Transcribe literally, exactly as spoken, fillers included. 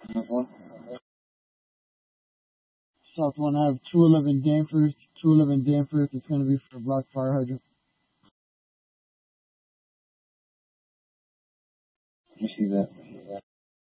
Uh-huh. South one, I have two eleven dampers, two eleven dampers. It's going to be for block fire hydrant. You see that?